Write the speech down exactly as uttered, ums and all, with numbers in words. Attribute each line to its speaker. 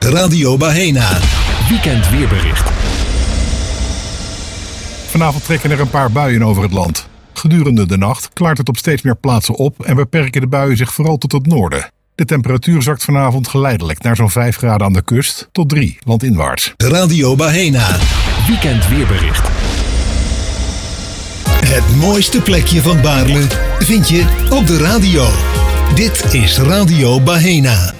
Speaker 1: Radio Bahena.
Speaker 2: Weekend weerbericht.
Speaker 3: Vanavond trekken er een paar buien over het land. Gedurende de nacht klaart het op steeds meer plaatsen op en beperken de buien zich vooral tot het noorden. De temperatuur zakt vanavond geleidelijk naar zo'n vijf graden aan de kust tot drie landinwaarts.
Speaker 1: Radio Bahena.
Speaker 2: Weekend weerbericht.
Speaker 1: Het mooiste plekje van Baarle vind je op de radio. Dit is Radio Bahena.